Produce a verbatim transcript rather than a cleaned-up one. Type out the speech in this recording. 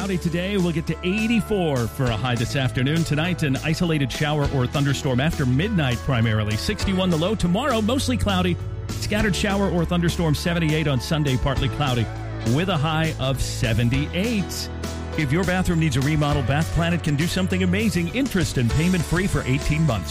cloudy today. We'll get to eighty-four for a high this afternoon. Tonight, an isolated shower or thunderstorm after midnight primarily. sixty-one the low. Tomorrow, mostly cloudy. Scattered shower or thunderstorm, seventy-eight on Sunday, partly cloudy, with a high of seventy-eight. If your bathroom needs a remodel, Bath Planet can do something amazing. Interest and payment free for eighteen months.